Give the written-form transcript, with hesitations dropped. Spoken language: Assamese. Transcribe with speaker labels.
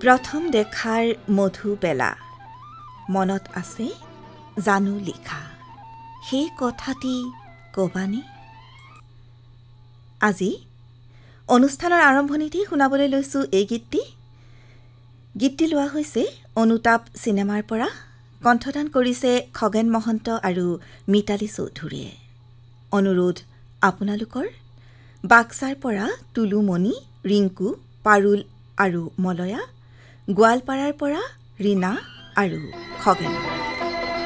Speaker 1: প্ৰথম দেখাৰ মধু বেলা মনত আছে জানো লিখা সেই কথাটি কবানে আজি অনুষ্ঠানৰ আৰম্ভণিতে শুনাবলৈ লৈছো এই গীতটি লোৱা হৈছে অনুতাপ সিনেমাৰ পৰা কণ্ঠদান কৰিছে খগেন মহন্ত আৰু মিতালী চৌধুৰীয়ে অনুৰোধ আপোনালোকৰ বাক্সাৰ পৰা তুলুমণি ৰিংকু পাৰুল আৰু মলয়া গোৱালপাৰাৰ পৰা ৰীনা আৰু খগেন